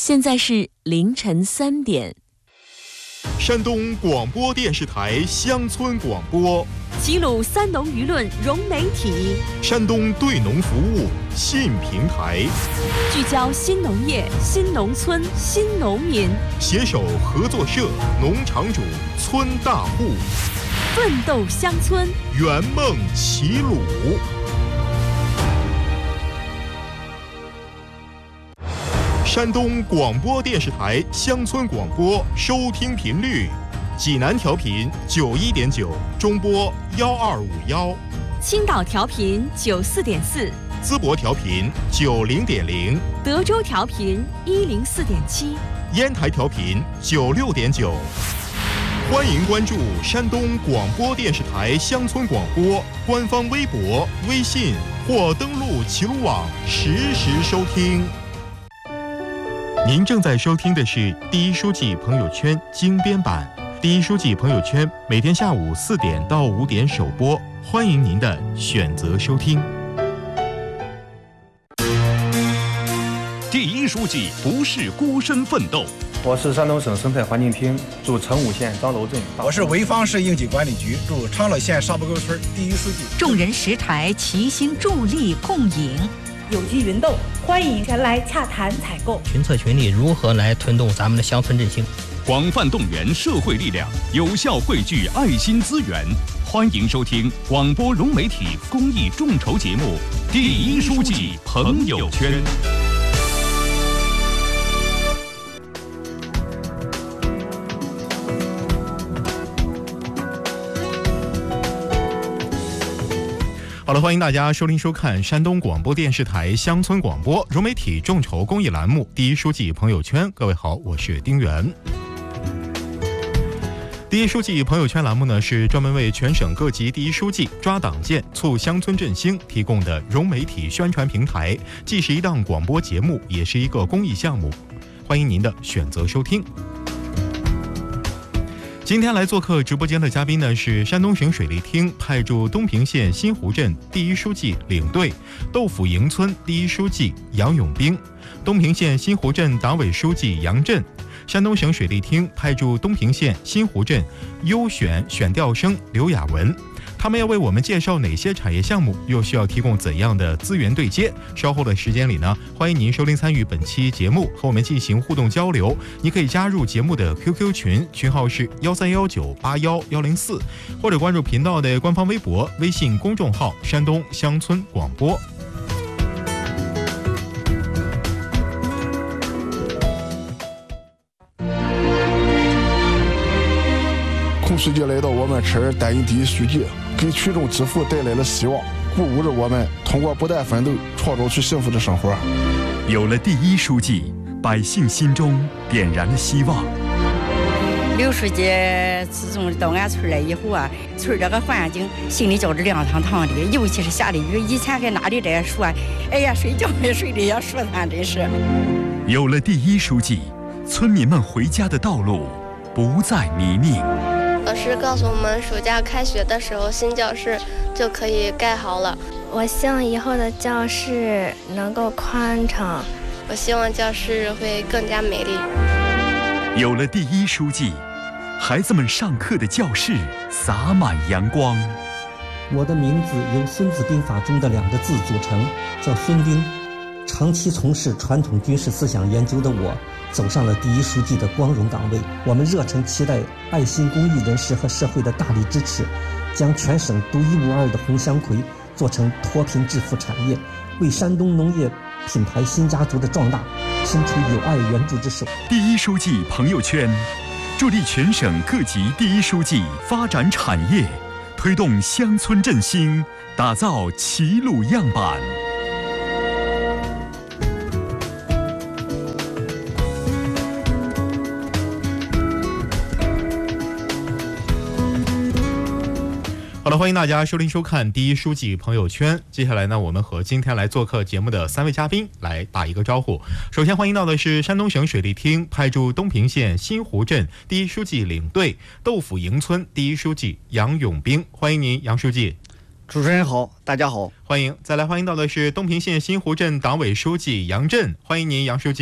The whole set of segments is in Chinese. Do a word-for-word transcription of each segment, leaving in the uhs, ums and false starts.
现在是凌晨三点。 山东广播电视台乡村广播， 齐鲁三农舆论融媒体， 山东对农服务新平台， 聚焦新农业、新农村、新农民， 携手合作社、农场主、村大户， 奋斗乡村， 圆梦齐鲁。山东广播电视台乡村广播收听频率：济南调频九一点九，中波幺二五幺； 青岛调频九四点四， 淄博调频九零点零， 德州调频一零四点七， 烟台调频九六点九。欢迎关注山东广播电视台乡村广播官方微博、微信或登录齐鲁网实时收听。您正在收听的是第一书记朋友圈精编版。第一书记朋友圈每天下午四点到五点首播，欢迎您的选择收听。 第一书记不是孤身奋斗。 我是山东省生态环境厅驻成武县张楼镇。 我是潍坊市应急管理局驻长乐县沙坡沟村第一书记。 众人拾柴，齐心助力共赢。 有机云豆，欢迎前来洽谈采购。 群策群力，如何来推动咱们的乡村振兴？ 广泛动员社会力量，有效汇聚爱心资源。欢迎收听广播融媒体公益众筹节目《第一书记朋友圈》。 好了，欢迎大家收听收看山东广播电视台乡村广播融媒体众筹公益栏目《第一书记朋友圈》。各位好，我是丁元。第一书记朋友圈栏目呢，是专门为全省各级第一书记抓党建、促乡村振兴提供的融媒体宣传平台，既是一档广播节目，也是一个公益项目。欢迎您的选择收听。今天来做客直播间的嘉宾呢，是山东省水利厅派驻东平县新湖镇第一书记领队、豆腐营村第一书记杨永兵，东平县新湖镇党委书记杨震，山东省水利厅派驻东平县新湖镇优选选调生刘雅文。他们要为我们介绍哪些产业项目，又需要提供怎样的资源对接？稍后的时间里呢，欢迎您收听参与本期节目，和我们进行互动交流。你可以加入节目的 Q Q 群，群号是幺三幺九八幺幺零四，或者关注频道的官方微博、微信公众号山东乡村广播。 空世界来到我们这儿担任第一书记，给群众致富带来了希望，鼓舞着我们通过不断奋斗，创造出幸福的生活。 有了第一书记，百姓心中点燃了希望。 刘书记自从到俺村来以后啊，村这个环境心里觉着亮堂堂的，尤其是下了雨，以前还哪里在说，哎呀，睡觉没睡的也说咱真是。 有了第一书记，村民们回家的道路不再泥泞。 老师告诉我们，暑假开学的时候，新教室就可以盖好了。 我希望以后的教室能够宽敞， 我希望教室会更加美丽。 有了第一书记，孩子们上课的教室洒满阳光。 我的名字由《孙子兵法》中的两个字组成，叫孙兵。长期从事传统军事思想研究的我，走上了第一书记的光荣岗位。我们热诚期待爱心公益人士和社会的大力支持，将全省独一无二的红香葵做成脱贫致富产业，为山东农业品牌新家族的壮大伸出有爱援助之手。 第一书记朋友圈，助力全省各级第一书记发展产业，推动乡村振兴，打造齐鲁样板。 好了，欢迎大家收听收看第一书记朋友圈。接下来呢，我们和今天来做客节目的三位嘉宾来打一个招呼。首先欢迎到的是山东省水利厅派驻东平县新湖镇第一书记领队、豆腐营村第一书记杨永兵，欢迎您，杨书记。 主持人好，大家好， 欢迎。再来欢迎到的是东平县新湖镇党委书记杨震，欢迎您，杨书记。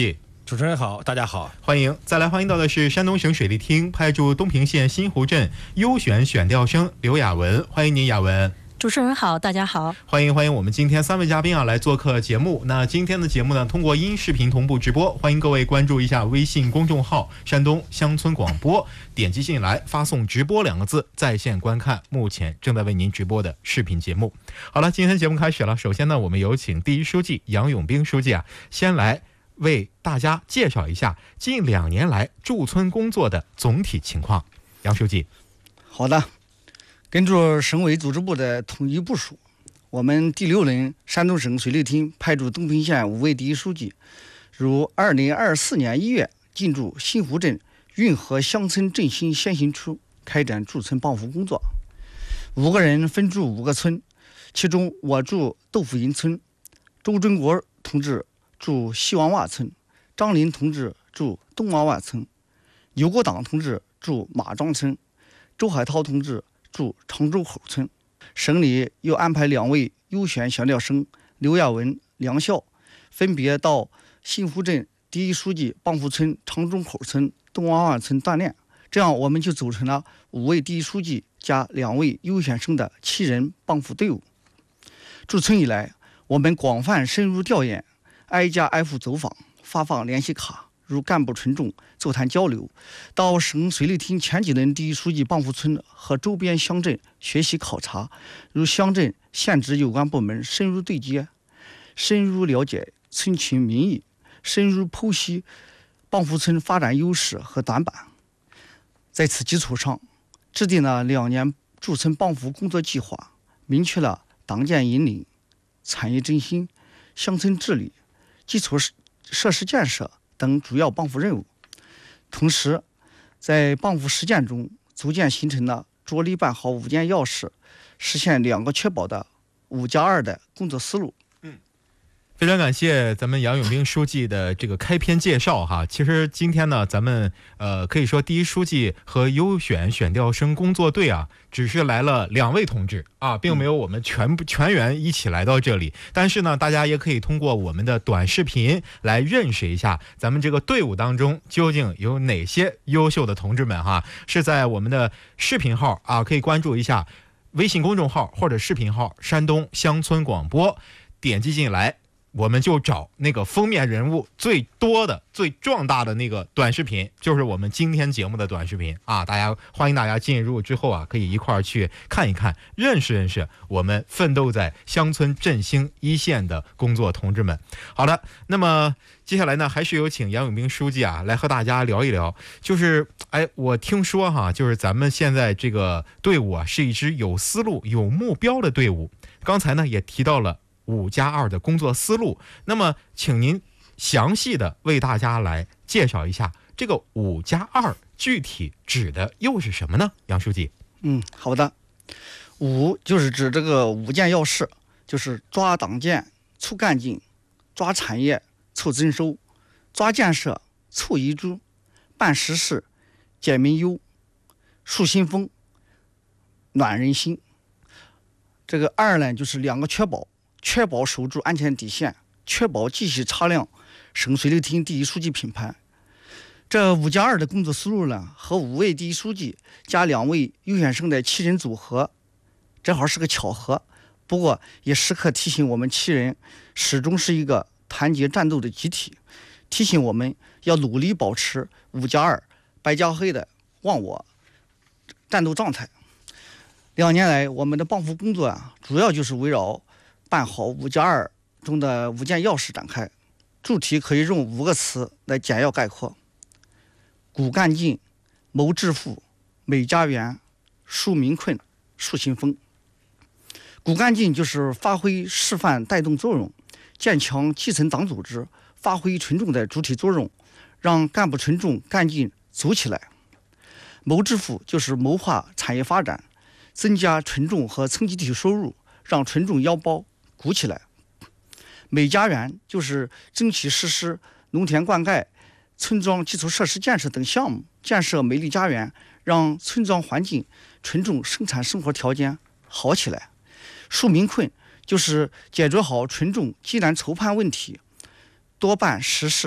主持人好，大家好， 欢迎。再来欢迎到的是山东省水利厅派驻东平县新湖镇优选选调生刘雅文，欢迎您，雅文。 主持人好，大家好， 欢迎欢迎我们今天三位嘉宾啊来做客节目。那今天的节目呢，通过音视频同步直播，欢迎各位关注一下微信公众号山东乡村广播，点击进来发送直播两个字，在线观看目前正在为您直播的视频节目。好了，今天节目开始了。首先呢，我们有请第一书记杨永兵书记啊，先来为大家介绍一下近两年来驻村工作的总体情况。杨书记。 好的，根据省委组织部的统一部署，我们第六轮山东省水利厅派驻东平县五位第一书记，如二零二四年一月进驻新湖镇运河乡村振兴先行处，开展驻村帮扶工作。五个人分驻五个村，其中我驻豆腐营村，周忠国同志驻西王洼村，张林同志驻东王洼村，刘国党同志驻马庄村，周海涛同志驻常州口村。省里又安排两位优选选调生刘亚文、梁笑，分别到新湖镇第一书记帮扶村常州口村、东王洼村锻炼。这样我们就组成了五位第一书记加两位优选生的七人帮扶队伍。驻村以来，我们广泛深入调研，挨家挨户走访，发放联系卡，如干部群众座谈交流，到省水利厅前几轮第一书记帮扶村和周边乡镇学习考察，如乡镇县直有关部门深入对接，深入了解村群民意，深入剖析帮扶村发展优势和短板。在此基础上，制定了两年驻村帮扶工作计划，明确了党建引领、产业振兴、乡村治理、基础设施建设等主要帮扶任务。同时，在帮扶实践中，逐渐形成了着力办好五件要事，实现两个确保的五加二的工作思路。 非常感谢咱们杨永兵书记的这个开篇介绍哈。其实今天呢，咱们呃可以说第一书记和优选选调生工作队啊，只是来了两位同志啊，并没有我们全部全员一起来到这里。但是呢，大家也可以通过我们的短视频来认识一下咱们这个队伍当中究竟有哪些优秀的同志们哈。是在我们的视频号啊，可以关注一下微信公众号或者视频号山东乡村广播，点击进来。我们就找那个封面人物最多的、最壮大的那个短视频，就是我们今天节目的短视频啊！大家欢迎大家进入之后啊，可以一块儿去看一看，认识认识我们奋斗在乡村振兴一线的工作同志们。好的，那么接下来呢，还是有请杨永兵书记啊来和大家聊一聊。就是哎，我听说哈，就是咱们现在这个队伍啊，是一支有思路、有目标的队伍。刚才呢也提到了五加二的工作思路，那么请您详细的为大家来介绍一下这个五加二具体指的又是什么呢？杨书记。 嗯，好的。五就是指这个五件要事，就是抓党建促干劲，抓产业促增收，抓建设促移住，办实事解民忧，树新风暖人心。这个二呢，就是两个确保。确保守住安全底线，确保继续擦亮省水利厅第一书记品牌。这五加二的工作思路呢，和五位第一书记加两位优选生的七人组合，正好是个巧合。不过也时刻提醒我们七人始终是一个团结战斗的集体，提醒我们要努力保持五加二白加黑的忘我战斗状态。两年来，我们的帮扶工作啊，主要就是围绕办好五加二中的五件要事展开，主题可以用五个词来简要概括：骨干劲、谋致富、美家园、纾民困、树新风。骨干劲就是发挥示范带动作用，建强基层党组织，发挥群众的主体作用，让干部群众干劲走起来。谋致富就是谋划产业发展，增加群众和村集体收入，让群众腰包鼓起来。美家园就是争取实施农田灌溉、村庄基础设施建设等项目，建设美丽家园，让村庄环境、群众生产生活条件好起来。纾民困就是解决好群众急难愁盼问题，多办实事，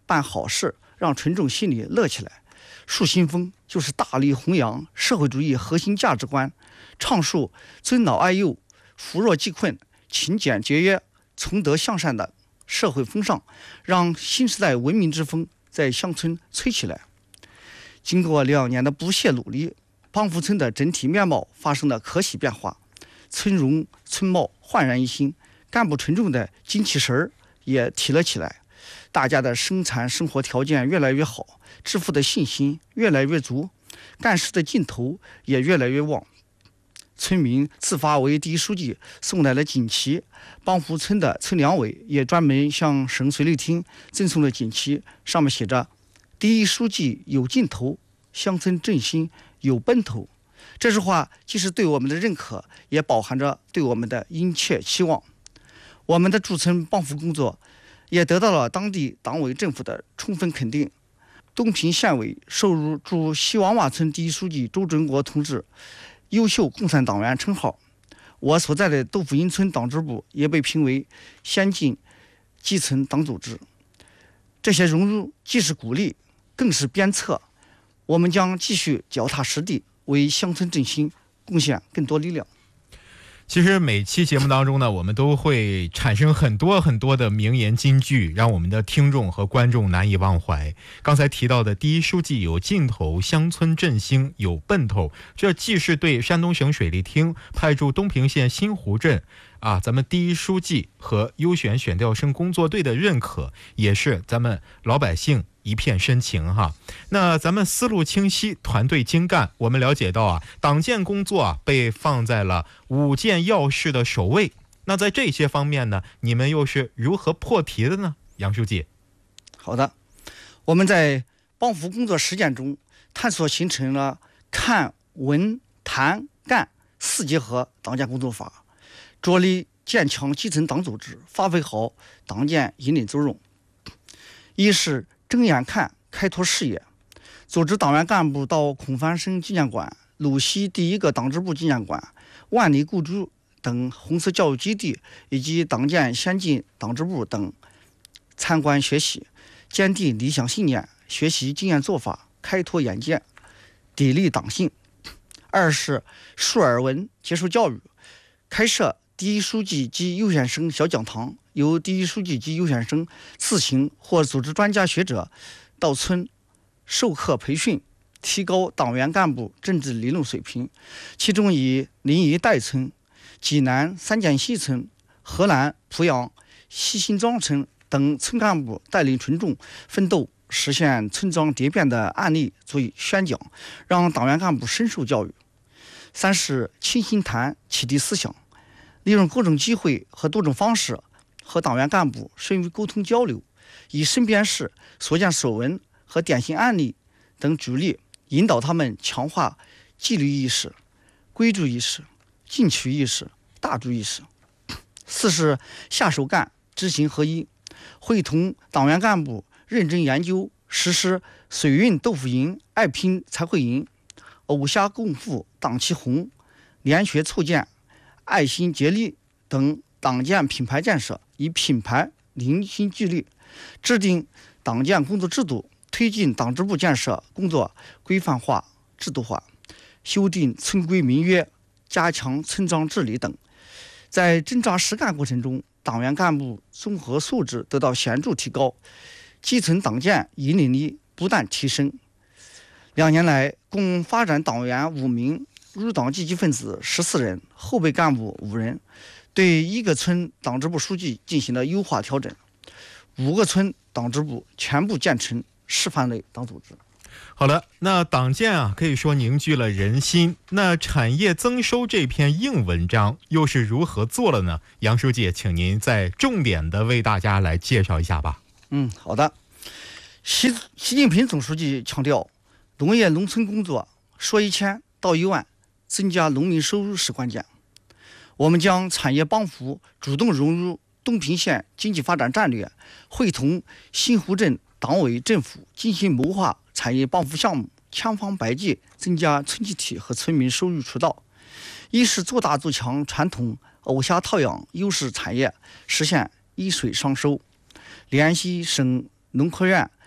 办好事，让群众心里乐起来。树新风就是大力弘扬社会主义核心价值观，倡述尊老爱幼、扶弱济困、勤俭节约、崇德向善的社会风尚，让新时代文明之风在乡村吹起来。经过两年的不懈努力，邦福村的整体面貌发生了可喜变化，村容村貌焕然一新，干部群众的精气神儿也提了起来，大家的生产生活条件越来越好，致富的信心越来越足，干事的劲头也越来越旺。村民自发为第一书记送来了锦旗，邦福村的村两委也专门向省水利厅赠送了锦旗，上面写着第一书记有劲头，乡村振兴有奔头。这句话既是对我们的认可，也饱含着对我们的殷切期望。我们的驻村邦福工作也得到了当地党委政府的充分肯定。东平县委授予驻西王洼村第一书记周准国同志优秀共产党员称号。我所在的豆腐营村党支部也被评为先进基层党组织。这些荣辱既是鼓励，更是鞭策。我们将继续脚踏实地，为乡村振兴贡献更多力量。 其实每期节目当中呢，我们都会产生很多很多的名言金句，让我们的听众和观众难以忘怀。刚才提到的第一书记有劲头，乡村振兴有奔头，这既是对山东省水利厅派驻东平县新湖镇啊，咱们第一书记和优选选调生工作队的认可，也是咱们老百姓一片深情哈。那咱们思路清晰，团队精干，我们了解到啊，党建工作啊被放在了五件要事的首位。那在这些方面呢，你们又是如何破题的呢？杨书记。 好的，我们在邦福工作实践中探索形成了看、闻、谈、干四结合党建工作法，着力建强基层党组织，发挥好党建引领作用。一是睁眼看，开拓视野，组织党员干部到孔繁生纪念馆、鲁西第一个党支部纪念馆、万里故居等红色教育基地以及党建先进党支部等参观学习，坚定理想信念，学习经验做法，开拓眼界，砥砺党性。二是述耳闻，接受教育，开设第一书记及优选生小讲堂，由第一书记及优选生自行或组织专家学者到村授课培训，提高党员干部政治理论水平。其中以临沂代村、济南三简西村、河南濮阳西辛庄村等村干部带领群众奋斗实现村庄蝶变的案例足以宣讲，让党员干部深受教育。三是倾心谈，启迪思想，利用各种机会和多种方式和党员干部深入沟通交流，以身边事、所见所闻和典型案例等举例，引导他们强化纪律意识、规矩意识、进取意识、大局意识。四是下手干，知行合一，会同党员干部认真研究实施水运豆腐营、爱拼才会营、偶虾共富、党旗红、联学促建、爱心接力等党建品牌建设，以品牌凝心聚力，制定党建工作制度，推进党支部建设工作规范化、制度化，修订村规民约，加强村庄治理等。在真扎实干过程中，党员干部综合素质得到显著提高，基层党建引领力不断提升。两年来，共发展党员五名，入党积极分子十四人，后备干部五人，对一个村党支部书记进行了优化调整，五个村党支部全部建成示范类党组织。 好了，那党建啊，可以说凝聚了人心。那产业增收这篇硬文章又是如何做了呢？杨书记，请您再重点的为大家来介绍一下吧。 嗯，好的。习习近平总书记强调，农业农村工作说一千道一万，增加农民收入是关键。我们将产业帮扶主动融入东平县经济发展战略，会同新湖镇党委政府精心谋划产业帮扶项目，千方百计增加村集体和村民收入渠道。一是做大做强传统偶虾套养优势产业，实现一水双收。联系省农科院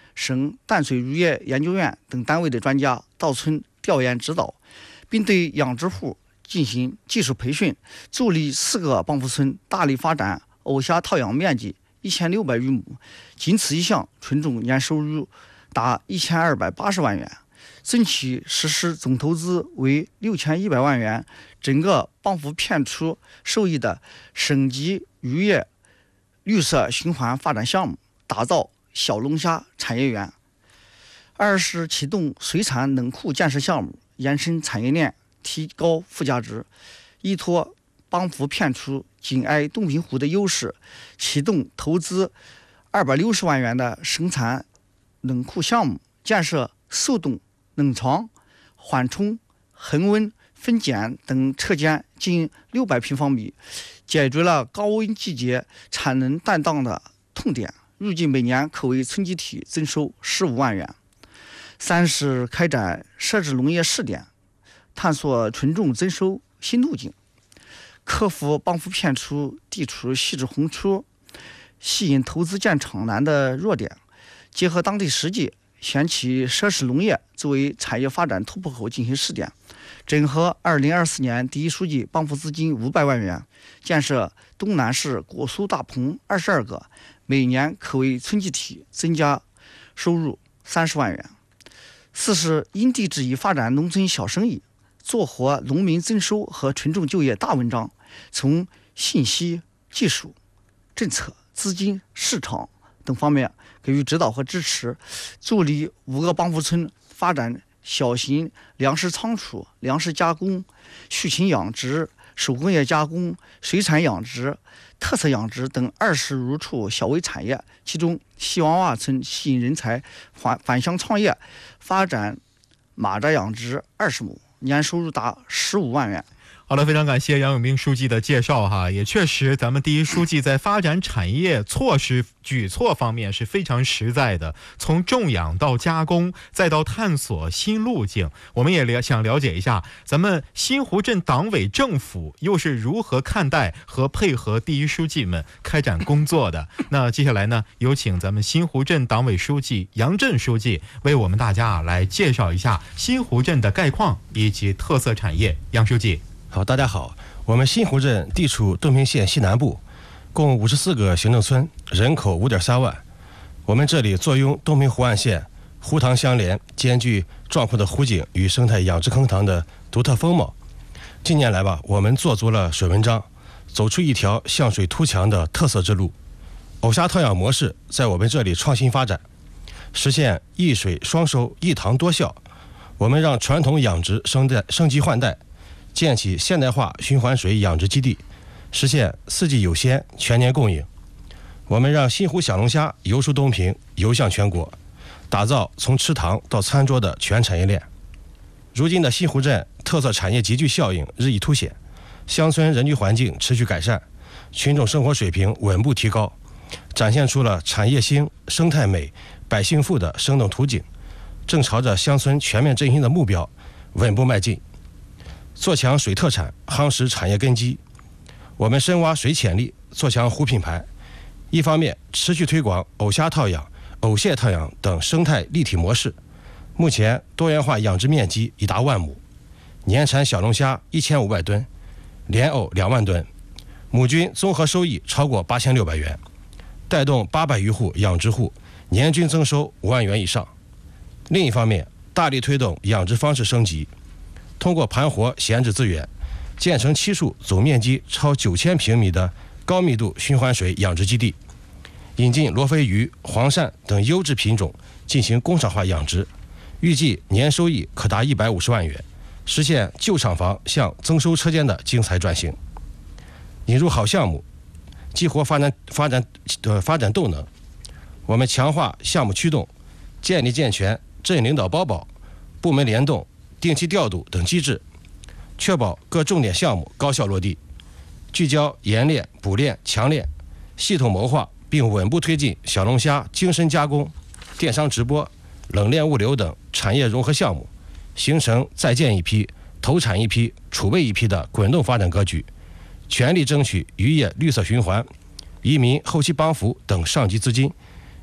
省淡水渔业研究院等单位的专家到村调研指导，并对养殖户进行技术培训，助力四个帮扶村大力发展藕虾套养面积一千六百余亩，仅此一项，群众年收入达一千二百八十万元，整体实施总投资为六千一百万元。整个帮扶片出受益的省级渔业绿色循环发展项目，打造小龙虾产业园。二是启动水产冷库建设项目，延伸产业链，提高附加值。依托帮扶片出紧挨东平湖的优势，启动投资二百六十万元的生产冷库项目，建设速冻、冷藏、缓冲、恒温、分拣等车间近六百平方米，解决了高温季节产能担当的痛点，预计每年可为村集体增收十五万元。三是开展设置农业试点，探索群众增收新路径，克服帮扶片出地处细致红出、吸引投资建厂难的弱点，结合当地实际，选取奢侈农业作为产业发展突破口进行试点，整合二零二四年第一书记帮扶资金五百万元，建设东南市果蔬大棚二十二个，每年可为村集体增加收入三十万元。四是因地制宜发展农村小生意，做活农民增收和群众就业大文章，从信息、技术、政策、资金、市场等方面给予指导和支持，助力五个帮扶村发展小型粮食仓储、粮食加工、畜禽养殖、手工业加工、水产养殖、特色养殖等二十余处小微产业。其中西王洼村吸引人才返返乡创业，发展蚂蚱养殖二十亩，年收入达十五万元。 好了，非常感谢杨永兵书记的介绍哈，也确实咱们第一书记在发展产业措施举措方面是非常实在的，从种养到加工再到探索新路径。我们也了想了解一下咱们新湖镇党委政府又是如何看待和配合第一书记们开展工作的。那接下来呢，有请咱们新湖镇党委书记杨震书记为我们大家啊来介绍一下新湖镇的概况以及特色产业。杨书记。 好，大家好。我们新湖镇地处东平县西南部，共五十四个行政村，人口五点三万。我们这里坐拥东平湖岸线，湖塘相连，兼具壮阔的湖景与生态养殖坑塘的独特风貌。近年来吧，我们做足了水文章，走出一条向水突强的特色之路。藕虾套养模式在我们这里创新发展，实现一水双收、一塘多效。我们让传统养殖升代升级换代，建起现代化循环水养殖基地，实现四季有鲜、全年供应。我们让新湖小龙虾游出东平，游向全国，打造从池塘到餐桌的全产业链。如今的新湖镇特色产业集聚效应日益凸显，乡村人居环境持续改善，群众生活水平稳步提高，展现出了产业兴、生态美、百姓富的生动图景，正朝着乡村全面振兴的目标稳步迈进。做强水特产，夯实产业根基。我们深挖水潜力，做强湖品牌。一方面，持续推广藕虾套养、藕蟹套养等生态立体模式。目前多元化养殖面积已达万亩，年产小龙虾一千五百吨，莲藕两万吨，亩均综合收益超过八千六百元，带动八百余户养殖户年均增收五万元以上。另一方面，大力推动养殖方式升级。通过盘活闲置资源，建成七处总面积超九千平米的高密度循环水养殖基地，引进罗非鱼、黄鳝等优质品种进行工厂化养殖，预计年收益可达一百五十万元，实现旧厂房向增收车间的精彩转型。引入好项目，激活发展发展呃发展动能。我们强化项目驱动，建立健全镇领导包保、部门联动、定期调度等机制，确保各重点项目高效落地，聚焦冶炼、补炼、强炼，系统谋划并稳步推进小龙虾精深加工、电商直播、冷链物流等产业融合项目，形成再建一批、投产一批、储备一批的滚动发展格局，全力争取渔业绿色循环、移民后期帮扶等上级资金，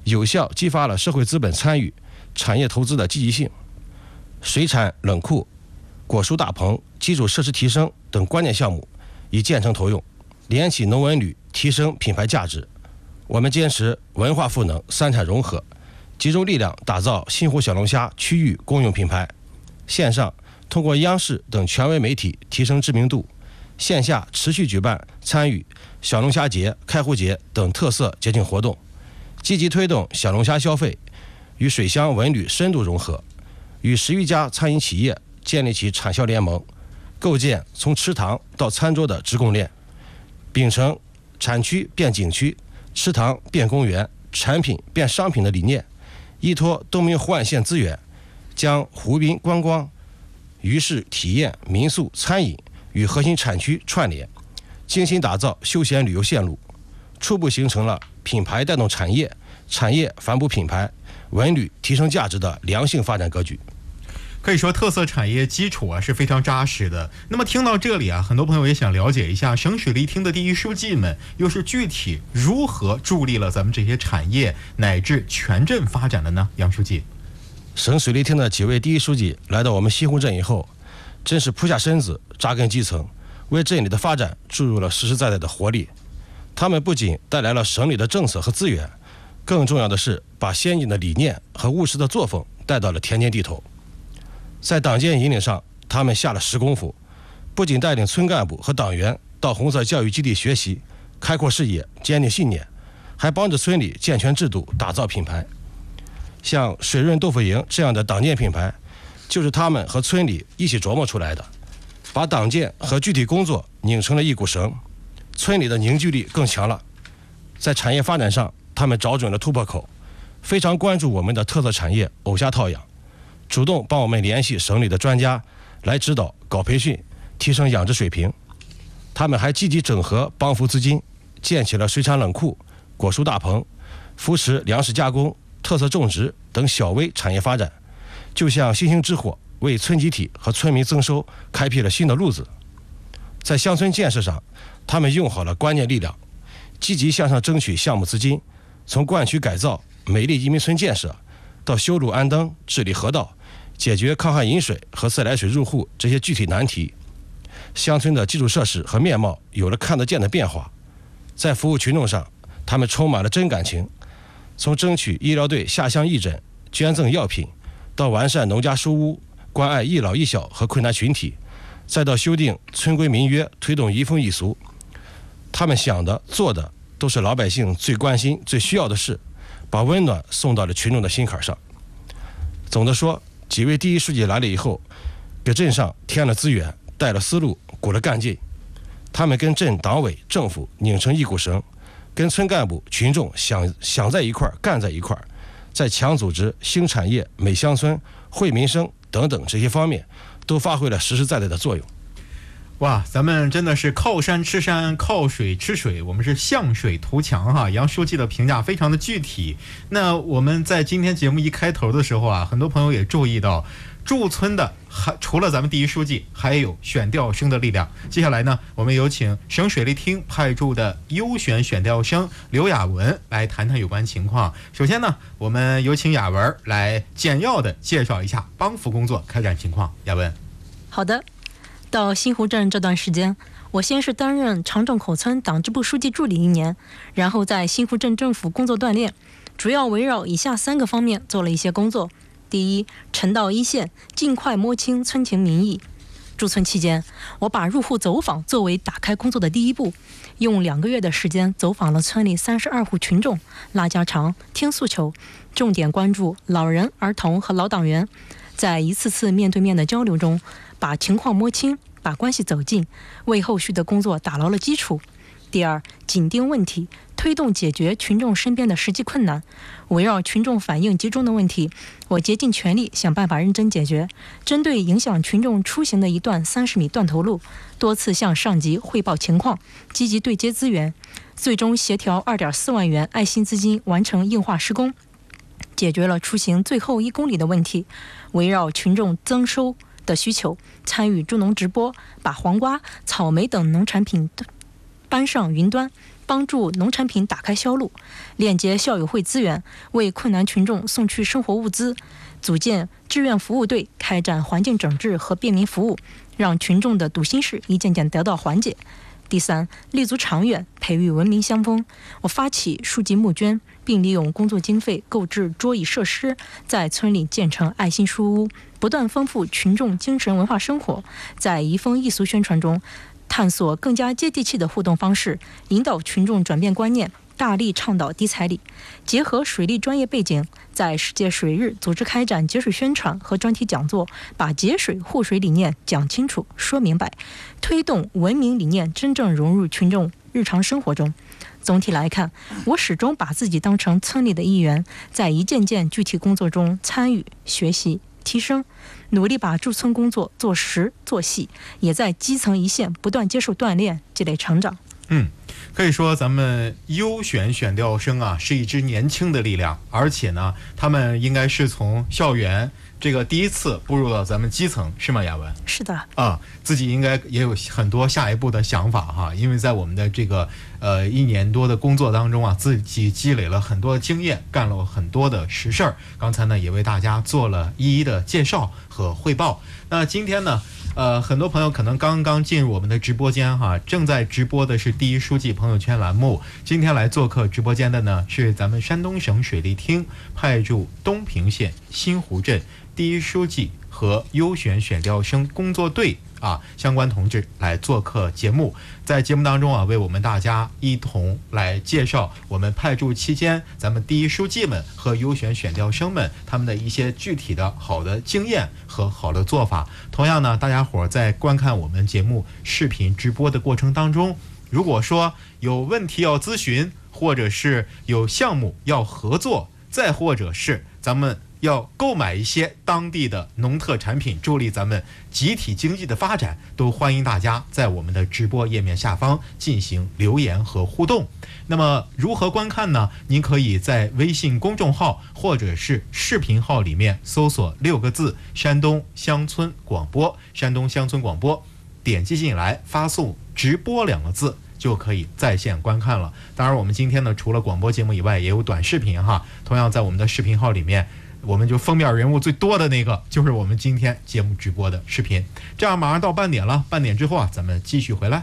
有效激发了社会资本参与产业投资的积极性。水产冷库、果蔬大棚、基础设施提升等关键项目已建成投用，联起农文旅，提升品牌价值。我们坚持文化赋能、三产融合，集中力量打造新湖小龙虾区域公用品牌。线上通过央视等权威媒体提升知名度，线下持续举办参与小龙虾节、开湖节等特色节庆活动，积极推动小龙虾消费与水乡文旅深度融合，与十余家餐饮企业建立起产销联盟，构建从池塘到餐桌的直供链，秉承产区变景区、池塘变公园、产品变商品的理念，依托东平湖岸县资源，将湖滨观光、渔市体验、民宿、餐饮与核心产区串联，精心打造休闲旅游线路，初步形成了品牌带动产业、产业反哺品牌、文旅提升价值的良性发展格局。 可以说特色产业基础啊是非常扎实的。那么听到这里啊，很多朋友也想了解一下省水利厅的第一书记们又是具体如何助力了咱们这些产业乃至全镇发展的呢？杨书记， 省水利厅的几位第一书记来到我们西湖镇以后，真是扑下身子扎根基层，为镇里的发展注入了实实在在的活力。他们不仅带来了省里的政策和资源，更重要的是把先进的理念和务实的作风带到了田间地头。在党建引领上，他们下了实功夫，不仅带领村干部和党员到红色教育基地学习，开阔视野，坚定信念，还帮着村里健全制度，打造品牌。像水润豆腐营这样的党建品牌，就是他们和村里一起琢磨出来的，把党建和具体工作拧成了一股绳，村里的凝聚力更强了。在产业发展上，他们找准了突破口，非常关注我们的特色产业藕虾套养，主动帮我们联系省里的专家来指导搞培训，提升养殖水平。他们还积极整合帮扶资金，建起了水产冷库、果蔬大棚，扶持粮食加工、特色种植等小微产业发展，就像星星之火，为村集体和村民增收开辟了新的路子。在乡村建设上，他们用好了关键力量，积极向上争取项目资金，从灌区改造、美丽移民村建设到修路安灯、治理河道，解决抗旱饮水和自来水入户这些具体难题，乡村的基础设施和面貌有了看得见的变化。在服务群众上，他们充满了真感情，从争取医疗队下乡义诊、捐赠药品，到完善农家书屋、关爱一老一小和困难群体，再到修订村规民约、推动移风易俗，他们想的做的都是老百姓最关心最需要的事，把温暖送到了群众的心坎上。总的说，几位第一书记来了以后，给镇上添了资源，带了思路，鼓了干劲。他们跟镇党委政府拧成一股绳，跟村干部群众想想在一块儿，干在一块儿，在强组织、兴产业、美乡村、惠民生等等这些方面都发挥了实实在在的作用。 哇，咱们真的是靠山吃山，靠水吃水，我们是向水图强哈。杨书记的评价非常的具体。那我们在今天节目一开头的时候啊，很多朋友也注意到，驻村的还除了咱们第一书记，还有选调生的力量。接下来呢，我们有请省水利厅派驻的优选选调生刘雅文来谈谈有关情况。首先呢，我们有请雅文来简要的介绍一下帮扶工作开展情况。雅文。 好的。到新湖镇这段时间，我先是担任长镇口村党支部书记助理一年，然后在新湖镇政府工作锻炼，主要围绕以下三个方面做了一些工作。第一，沉到一线，尽快摸清村情民意。驻村期间，我把入户走访作为打开工作的第一步，用两个月的时间走访了村里三十二户群众，拉家常、听诉求，重点关注老人、儿童和老党员。在一次次面对面的交流中，把情况摸清，把关系走近，为后续的工作打牢了基础。第二，紧盯问题，推动解决群众身边的实际困难，围绕群众反映集中的问题，我竭尽全力想办法认真解决。针对影响群众出行的一段三十米断头路，多次向上级汇报情况，积极对接资源，最终协调二点四万元爱心资金完成硬化施工，解决了出行最后一公里的问题。围绕群众增收的需求，参与助农直播，把黄瓜、草莓等农产品搬上云端， 帮助农产品打开销路，链接校友会资源，为困难群众送去生活物资，组建志愿服务队，开展环境整治和便民服务，让群众的堵心事一件件得到缓解。第三，立足长远，培育文明乡风。我发起书籍募捐，并利用工作经费购置桌椅设施，在村里建成爱心书屋，不断丰富群众精神文化生活。在移风易俗宣传中，探索更加接地气的互动方式，引导群众转变观念，大力倡导低彩礼。结合水利专业背景，在世界水日组织开展节水宣传和专题讲座，把节水护水理念讲清楚说明白，推动文明理念真正融入群众日常生活中。总体来看，我始终把自己当成村里的一员，在一件件具体工作中参与学习提升，努力把驻村工作做实做细，也在基层一线不断接受锻炼，积累成长。 嗯，可以说咱们优选选调生啊是一支年轻的力量，而且呢，他们应该是从校园这个第一次步入到咱们基层，是吗？雅文？ 是的啊，自己应该也有很多下一步的想法哈，因为在我们的这个呃一年多的工作当中啊，自己积累了很多经验，干了很多的实事儿。刚才呢也为大家做了一一的介绍和汇报。那今天呢，呃，很多朋友可能刚刚进入我们的直播间哈，正在直播的是第一书记朋友圈栏目。今天来做客直播间的呢，是咱们山东省水利厅派驻东平县新湖镇第一书记和优选选调生工作队啊相关同志来做客节目。在节目当中啊，为我们大家一同来介绍我们派驻期间咱们第一书记们和优选选调生们他们的一些具体的好的经验和好的做法。同样呢，大家伙在观看我们节目视频直播的过程当中，如果说有问题要咨询，或者是有项目要合作，再或者是咱们要购买一些当地的农特产品，助力咱们集体经济的发展，都欢迎大家在我们的直播页面下方进行留言和互动。那么如何观看呢？您可以在微信公众号或者是视频号里面搜索六个字山东乡村广播，山东乡村广播，点击进来发送直播两个字，就可以在线观看了。当然我们今天呢，除了广播节目以外，也有短视频哈。同样在我们的视频号里面，我们就封面人物最多的那个就是我们今天节目直播的视频。这样马上到半点了，半点之后啊，咱们继续回来。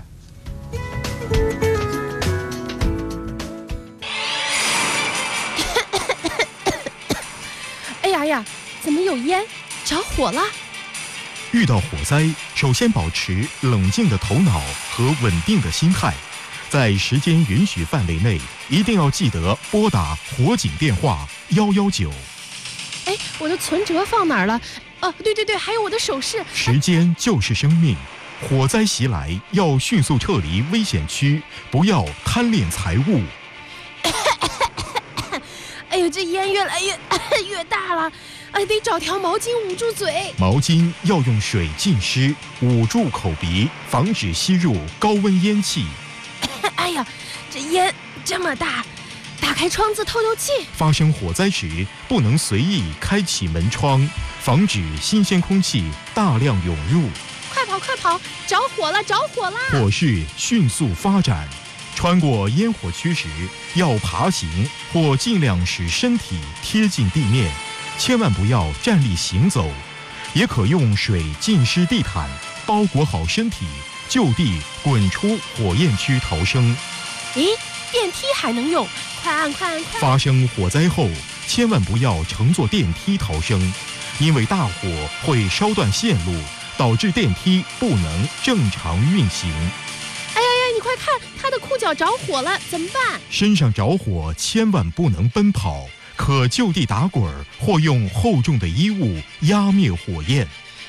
哎呀呀，怎么有烟？着火了！ 遇到火灾，首先保持冷静的头脑和稳定的心态，在时间允许范围内，一定要记得拨打火警电话幺幺九。 哎，我的存折放哪儿了？哦、啊，对对对，还有我的首饰。 时间就是生命，火灾袭来要迅速撤离危险区，不要贪恋财物。 哎呦，这烟越来越越大了，哎，得找条毛巾捂住嘴。 毛巾要用水浸湿，捂住口鼻，防止吸入高温烟气。 哎呀，这烟这么大，打开窗子透透气。 发生火灾时，不能随意开启门窗，防止新鲜空气大量涌入。 快跑快跑，着火了着火了！ 火势迅速发展，穿过烟火区时，要爬行或尽量使身体贴近地面，千万不要站立行走。也可用水浸湿地毯，包裹好身体，就地滚出火焰区逃生。 咦，电梯还能用？快按快按快！ 发生火灾后，千万不要乘坐电梯逃生，因为大火会烧断线路，导致电梯不能正常运行。 哎呀呀，你快看，他的裤脚着火了，怎么办？ 身上着火千万不能奔跑，可就地打滚或用厚重的衣物压灭火焰。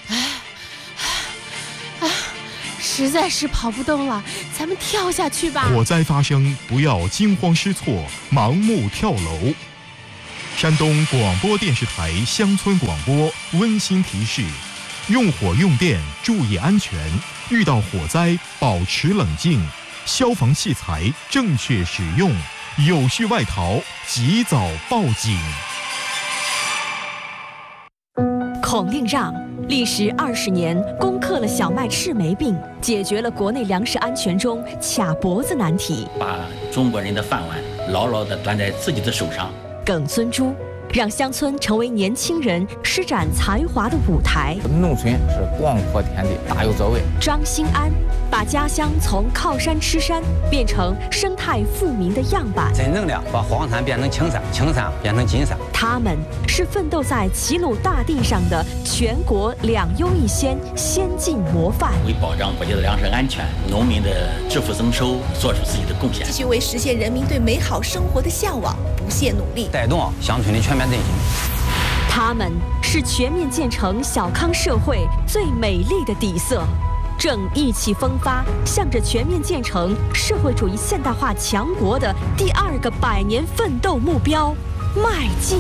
实在是跑不动了，咱们跳下去吧。 火灾发生，不要惊慌失措，盲目跳楼。山东广播电视台乡村广播温馨提示：用火用电注意安全，遇到火灾保持冷静，消防器材正确使用，有序外逃及早报警。 孔令让， 历时二十年，攻克了小麦赤霉病，解决了国内粮食安全中卡脖子难题， 把中国人的饭碗牢牢地端在自己的手上。 耿孙洙让乡村成为年轻人施展才华的舞台。 农村是广阔天地，大有作为。 张兴安把家乡从靠山吃山变成生态富民的样板， 真正的把黄山变成青山，青山变成金山。 他们是奋斗在齐鲁大地上的全国两优一先先进模范， 为保障国家的粮食安全、农民的致富增收做出自己的贡献， 继续为实现人民对美好生活的向往不懈努力， 带动乡村的全面振兴。 他们是全面建成小康社会最美丽的底色，正意气风发，向着全面建成社会主义现代化强国的第二个百年奋斗目标迈进。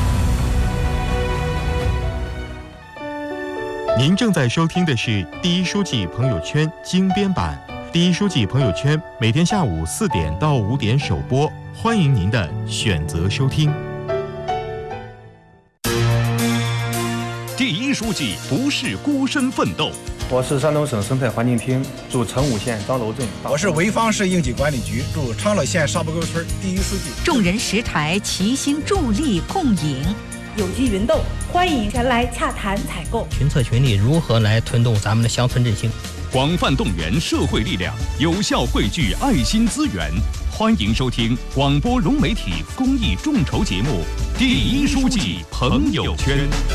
您正在收听的是第一书记朋友圈精编版。第一书记朋友圈每天下午四点到五点首播，欢迎您的选择收听。 第一书记不是孤身奋斗。 我是山东省生态环境厅驻成武县张楼镇。 我是潍坊市应急管理局驻昌乐县沙坡沟村第一书记。 众人拾柴，齐心助力共赢。 有机芸豆，欢迎前来洽谈采购。 群策群力，如何来推动咱们的乡村振兴？ 广泛动员社会力量，有效汇聚爱心资源。欢迎收听广播融媒体公益众筹节目《第一书记朋友圈》。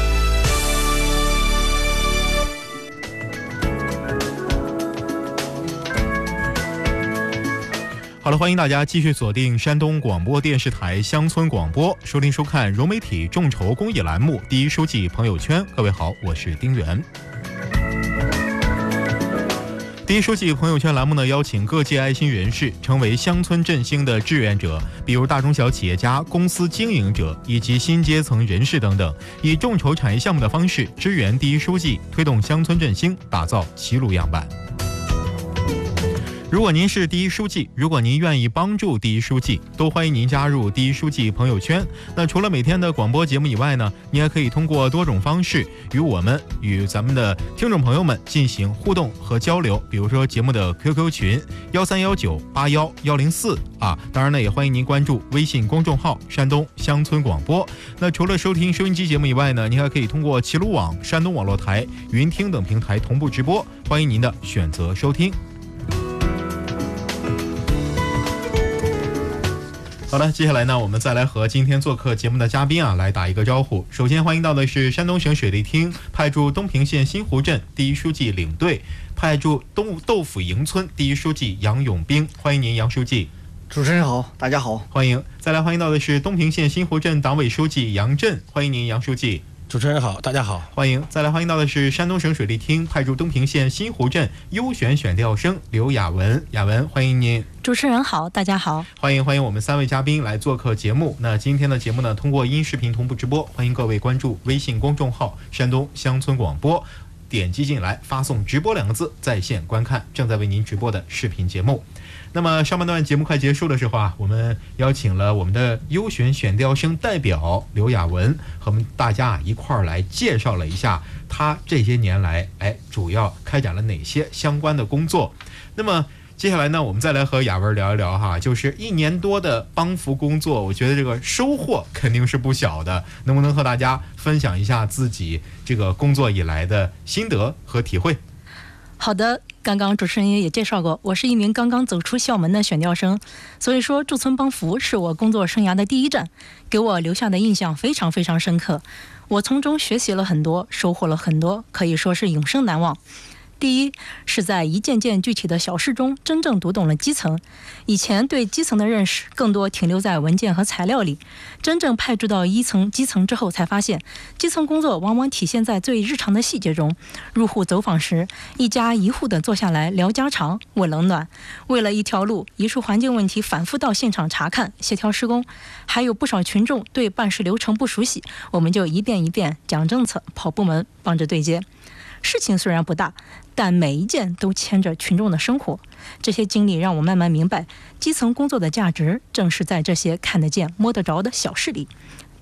好了，欢迎大家继续锁定山东广播电视台乡村广播，收听收看融媒体众筹公益栏目《第一书记朋友圈》。各位好，我是丁元。第一书记朋友圈栏目呢，邀请各界爱心人士成为乡村振兴的志愿者，比如大中小企业家、公司经营者以及新阶层人士等等，以众筹产业项目的方式支援第一书记，推动乡村振兴，打造齐鲁样板。如果您是第一书记，如果您愿意帮助第一书记，都欢迎您加入第一书记朋友圈。那除了每天的广播节目以外呢，您还可以通过多种方式与我们与咱们的听众朋友们进行互动和交流，比如说节目的 Q Q 群幺三幺九八幺幺零四啊，当然呢也欢迎您关注微信公众号山东乡村广播。那除了收听收音机节目以外呢，您还可以通过齐鲁网、山东网络台、云听等平台同步直播，欢迎您的选择收听。好了，接下来呢，我们再来和今天做客节目的嘉宾啊来打一个招呼。首先欢迎到的是山东省水利厅派驻东平县新湖镇第一书记领队，派驻东豆腐营村第一书记杨永兵，欢迎您杨书记。 主持人好，大家好， 欢迎。再来欢迎到的是东平县新湖镇党委书记杨震，欢迎您杨书记。 主持人好，大家好， 欢迎。再来欢迎到的是山东省水利厅派驻东平县新湖镇优选选调生刘雅文，雅文欢迎您。 主持人好，大家好， 欢迎欢迎我们三位嘉宾来做客节目。那今天的节目呢，通过音视频同步直播，欢迎各位关注微信公众号山东乡村广播，点击进来发送直播两个字在线观看正在为您直播的视频节目。那么上半段节目快结束的时候啊，我们邀请了我们的优选选调生代表刘雅文和我们大家啊一块儿来介绍了一下他这些年来哎主要开展了哪些相关的工作。那么接下来呢，我们再来和雅文聊一聊哈，就是一年多的帮扶工作，我觉得这个收获肯定是不小的，能不能和大家分享一下自己这个工作以来的心得和体会？ 好的，刚刚主持人也介绍过，我是一名刚刚走出校门的选调生，所以说驻村帮扶是我工作生涯的第一站，给我留下的印象非常非常深刻，我从中学习了很多，收获了很多，可以说是永生难忘。第一，是在一件件具体的小事中真正读懂了基层。以前对基层的认识更多停留在文件和材料里，真正派驻到一层基层之后，才发现基层工作往往体现在最日常的细节中。入户走访时，一家一户的坐下来聊家常、问冷暖，为了一条路、一处环境问题反复到现场查看、协调施工。还有不少群众对办事流程不熟悉，我们就一遍一遍讲政策、跑部门，帮着对接。事情虽然不大，但每一件都牵着群众的生活。这些经历让我慢慢明白，基层工作的价值正是在这些看得见、摸得着的小事里。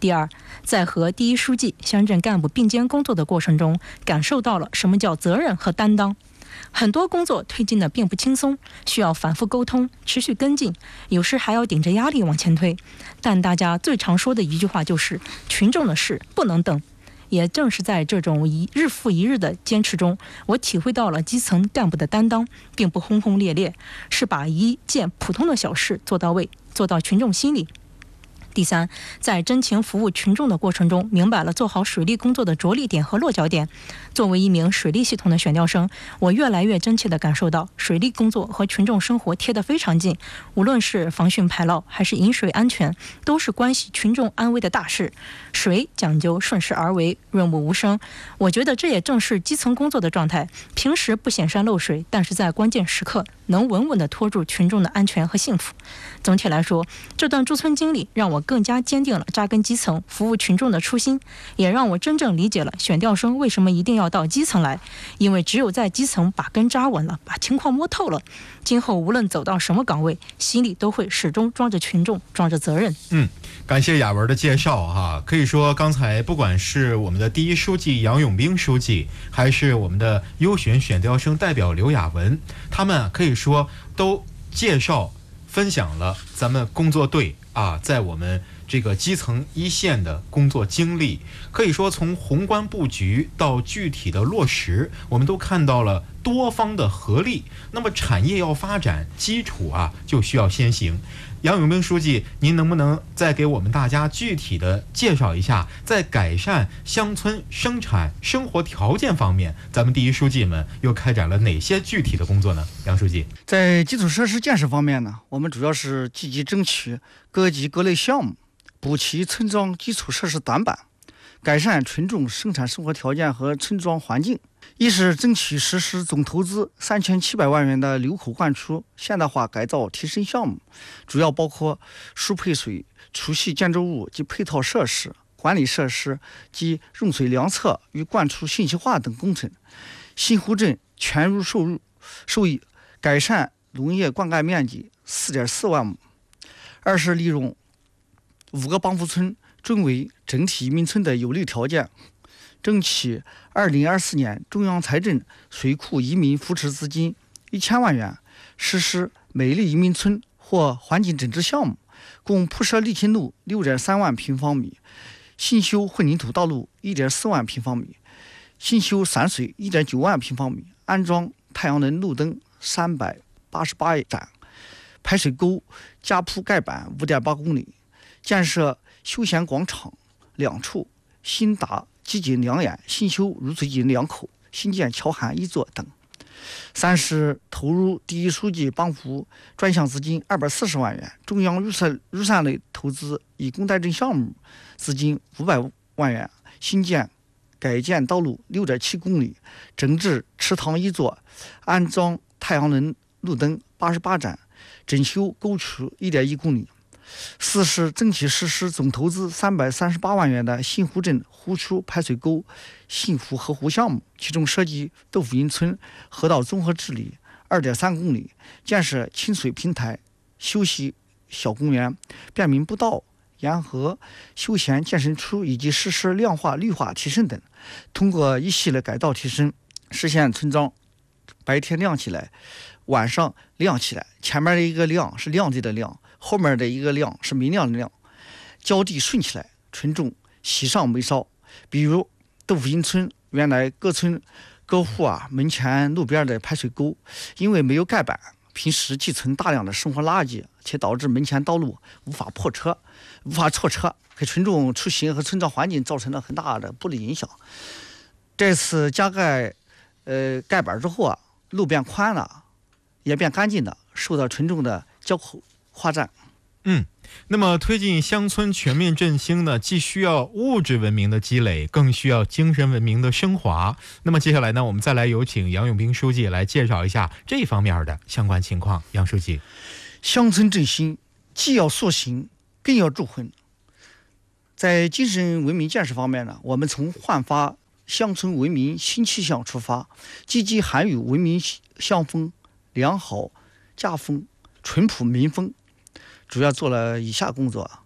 第二，在和第一书记、乡镇干部并肩工作的过程中，感受到了什么叫责任和担当。很多工作推进的并不轻松，需要反复沟通，持续跟进，有时还要顶着压力往前推。但大家最常说的一句话就是群众的事不能等。也正是在这种一日复一日的坚持中，我体会到了基层干部的担当并不轰轰烈烈，是把一件普通的小事做到位，做到群众心里。第三，在真情服务群众的过程中，明白了做好水利工作的着力点和落脚点。作为一名水利系统的选调生，我越来越真切地感受到，水利工作和群众生活贴得非常近。无论是防汛排涝还是饮水安全，都是关系群众安危的大事。水讲究顺势而为，润物无声。我觉得这也正是基层工作的状态。平时不显山露水，但是在关键时刻能稳稳地拖住群众的安全和幸福。总体来说，这段驻村经历让我更加坚定了扎根基层、服务群众的初心，也让我真正理解了选调生为什么一定要到基层来。因为只有在基层把根扎稳了，把情况摸透了，今后无论走到什么岗位，心里都会始终装着群众，装着责任。 嗯，感谢雅文的介绍哈。可以说，刚才不管是我们的第一书记杨永兵书记，还是我们的优选选调生代表刘雅文，他们可以说都介绍分享了咱们工作队啊，在我们这个基层一线的工作经历。可以说从宏观布局到具体的落实，我们都看到了多方的合力。那么产业要发展，基础啊就需要先行。杨永兵书记，您能不能再给我们大家具体的介绍一下，在改善乡村生产生活条件方面，咱们第一书记们又开展了哪些具体的工作呢？杨书记， 在基础设施建设方面呢，我们主要是积极争取各级各类项目，补齐村庄基础设施短板，改善群众生产生活条件和村庄环境。一是争取实施总投资三千七百万元的流口灌输现代化改造提升项目，主要包括输配水、储蓄建筑物及配套设施、管理设施及用水量测与灌输信息化等工程。新湖镇全入受入受益，改善农业灌溉面积 四点四万亩。二是利用五个帮扶村作为整体移民村的有利条件，争取二零二四年中央财政水库移民扶持资金一千万元，实施美丽移民村或环境整治项目，共铺设沥青路六点三万平方米，新修混凝土道路一点四万平方米，新修散水一点九万平方米，安装太阳能路灯三百八十八盏，排水沟加铺盖板五点八公里，建设休闲广场两处，新达基井两眼，新修乳水井两口，新建桥涵一座等。三是投入第一书记帮扶专项资金二百四十万元，中央预算预算类投资以工代赈项目资金五百万元，新建改建道路六点七公里，整治池塘一座，安装太阳能路灯八十八盏，整修沟渠一点一公里。四是争取实施总投资三百三十八万元的新湖镇湖区排水沟幸福河湖项目，其中涉及豆腐营村河道综合治理二点三公里，建设清水平台、休息小公园、便民步道、沿河休闲健身区，以及实施亮化绿化提升等。通过一系列改造提升，实现村庄白天亮起来，晚上亮起来。前面的一个亮是亮地的亮，后面的一个亮是明亮的亮，浇地顺起来，群众喜上眉梢。比如豆腐营村原来各村各户啊门前路边的排水沟，因为没有盖板，平时积存大量的生活垃圾，且导致门前道路无法破车无法错车，给群众出行和村庄环境造成了很大的不利影响。这次加盖呃盖板之后啊，路变宽了，也变干净了，受到群众的交口夸赞。 嗯，那么推进乡村全面振兴呢，既需要物质文明的积累，更需要精神文明的升华。那么接下来呢，我们再来有请杨永兵书记来介绍一下这方面的相关情况。杨书记， 乡村振兴既要塑形，更要铸魂。在精神文明建设方面呢，我们从焕发乡村文明新气象出发，积极涵育文明乡风、良好家风、淳朴民风，主要做了以下工作：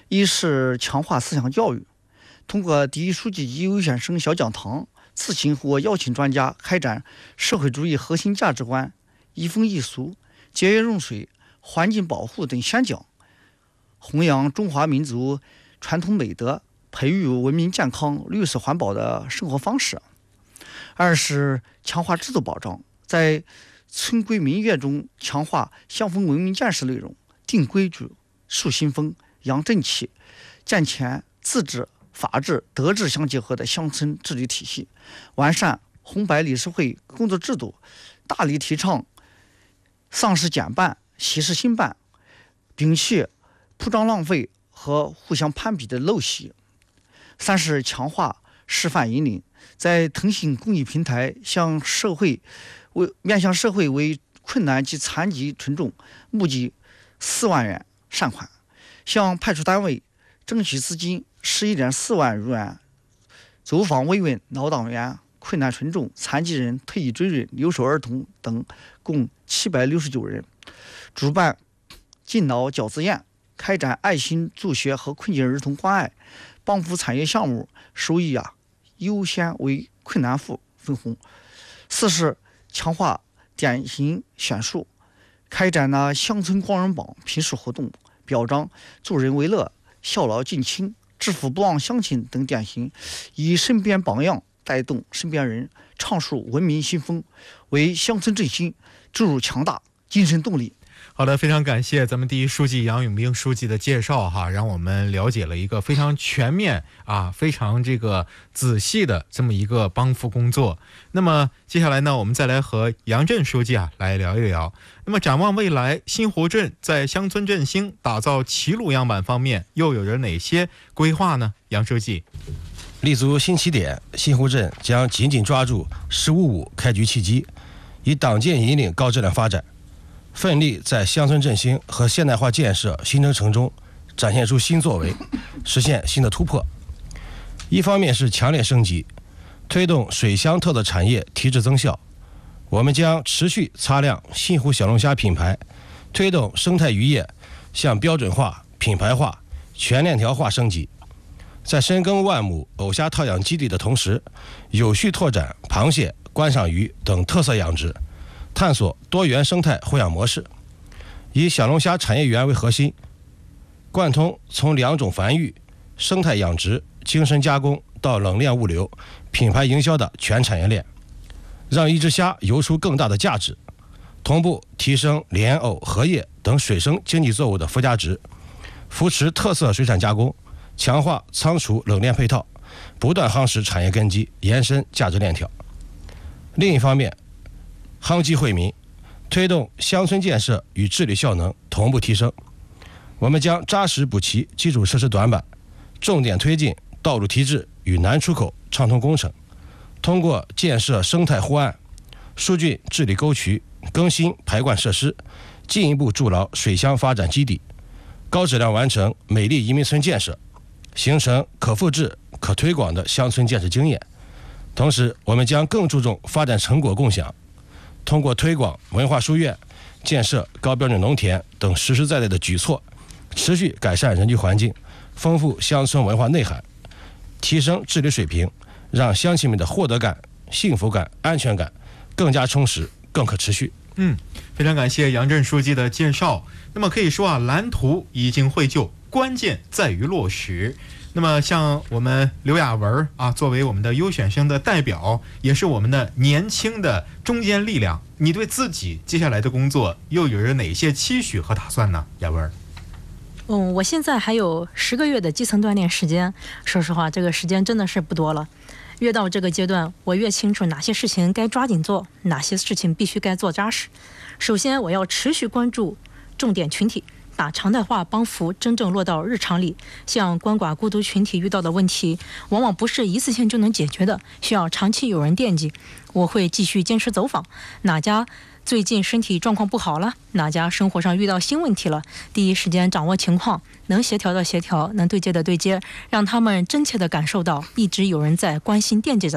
一是强化思想教育，通过第一书记及优选生小讲堂，自行或邀请专家开展社会主义核心价值观、移风易俗、节约用水、环境保护等宣讲，弘扬中华民族传统美德，培育文明健康、绿色环保的生活方式。二是强化制度保障，在村规民约中强化乡风文明建设内容，定规矩、树新风、扬正气，健全自治、法治、德治相结合的乡村治理体系，完善红白理事会工作制度，大力提倡丧事减半、喜事兴办，摒弃铺张浪费和互相攀比的陋习。三是强化示范引领，在腾讯公益平台向社会为面向社会为困难及残疾群众募集四万元善款，向派出单位争取资金十一点四万余元，走访慰问老党员、困难群众、残疾人、退役军人、留守儿童等共七百六十九人，主办敬老饺子宴，开展爱心助学和困境儿童关爱帮扶产业项目，收益啊优先为困难户分红。四是强化典型选树，开展了乡村光荣榜评树活动，表彰助人为乐、孝老敬亲、致富不忘乡亲等典型，以身边榜样带动身边人，倡树文明新风，为乡村振兴注入强大精神动力。 好的，非常感谢咱们第一书记杨永兵书记的介绍哈，让我们了解了一个非常全面啊、非常这个仔细的这么一个帮扶工作。那么接下来呢，我们再来和杨震书记啊来聊一聊。那么展望未来，新湖镇在乡村振兴、打造齐鲁样板方面又有着哪些规划呢？杨书记， 立足新起点，新湖镇将紧紧抓住“十五五”开局契机，以党建引领高质量发展，奋力在乡村振兴和现代化建设新征程中展现出新作为，实现新的突破。一方面是强烈升级，推动水乡特色产业提质增效。我们将持续擦亮新湖小龙虾品牌，推动生态渔业向标准化、品牌化、全链条化升级。在深耕万亩藕虾套养基地的同时，有序拓展螃蟹、观赏鱼等特色养殖，探索多元生态护养模式，以小龙虾产业园为核心，贯通从两种繁育、生态养殖、精深加工到冷链物流、品牌营销的全产业链，让一只虾游出更大的价值，同步提升莲藕、荷叶等水生经济作物的附加值，扶持特色水产加工，强化仓储冷链配套，不断夯实产业根基，延伸价值链条。另一方面，夯基惠民，推动乡村建设与治理效能同步提升。我们将扎实补齐基础设施短板，重点推进道路提质与南出口畅通工程，通过建设生态护岸、疏浚治理沟渠、更新排灌设施，进一步筑牢水乡发展基地，高质量完成美丽移民村建设，形成可复制、可推广的乡村建设经验。同时，我们将更注重发展成果共享，通过推广文化书院、建设高标准农田等实实在在的举措，持续改善人居环境，丰富乡村文化内涵，提升治理水平，让乡亲们的获得感、幸福感、安全感更加充实、更可持续。 嗯，非常感谢杨震书记的介绍。那么可以说啊，蓝图已经绘就，关键在于落实。那么像我们刘雅文啊，作为我们的优选生的代表，也是我们的年轻的中坚力量，你对自己接下来的工作又有着哪些期许和打算呢？雅文。 嗯，我现在还有十个月的基层锻炼时间，说实话，这个时间真的是不多了。越到这个阶段，我越清楚哪些事情该抓紧做，哪些事情必须该做扎实。首先，我要持续关注重点群体，把常态化帮扶真正落到日常里。像鳏寡孤独群体遇到的问题，往往不是一次性就能解决的，需要长期有人惦记。我会继续坚持走访，哪家最近身体状况不好了，哪家生活上遇到新问题了，第一时间掌握情况，能协调的协调，能对接的对接，让他们真切地感受到一直有人在关心惦记着